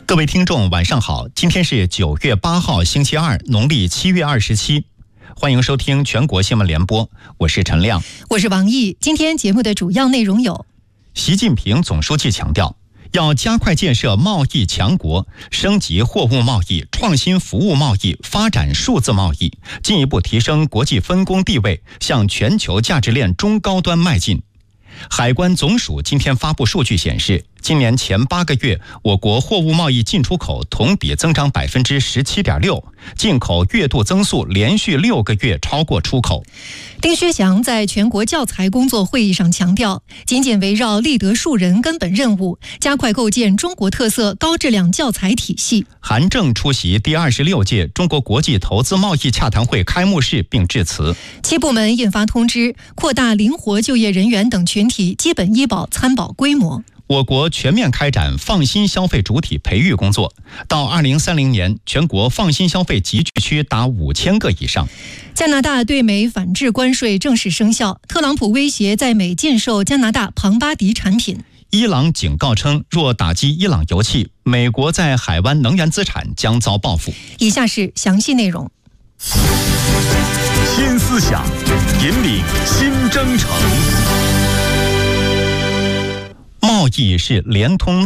各位听众晚上好，今天是9月8号星期二，农历7月27，欢迎收听全国新闻联播，我是陈亮， 我是王毅。今天节目的主要内容有： 习近平总书记强调，要加快建设贸易强国，升级货物贸易、创新服务贸易，发展数字贸易，进一步提升国际分工地位，向全球价值链中高端迈进。海关总署今天发布数据显示，今年前8个月，我国货物贸易进出口同比增长17.6%，进口月度增速连续6个月超过出口。 丁薛祥在全国教材工作会议上强调，紧紧围绕立德树人根本任务，加快构建中国特色高质量教材体系。 韩正出席第26届中国国际投资贸易洽谈会开幕式并致辞。 7部门印发通知，扩大灵活就业人员等群体基本医保参保规模。 我国全面开展放心消费主体培育工作，到2030年，全国放心消费集聚区达5000个以上。 加拿大对美反制关税正式生效，特朗普威胁在美禁售加拿大庞巴迪产品。 伊朗警告称，若打击伊朗油气，美国在海湾能源资产将遭报复。 以下是详细内容。 新思想，引领新征程。 贸易是连通